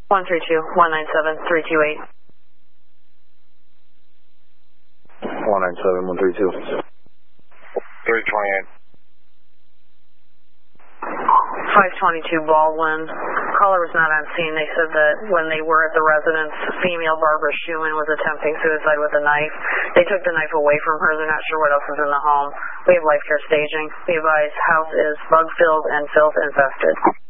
132-197-328. 197-132. 328. 522 Baldwin. Caller was not on scene. They said that when they were at the residence, female Barbara Schumann was attempting suicide with a knife. They took the knife away from her. They're not sure what else is in the home. We have life care staging. Be advised, house is bug-filled and filth infested.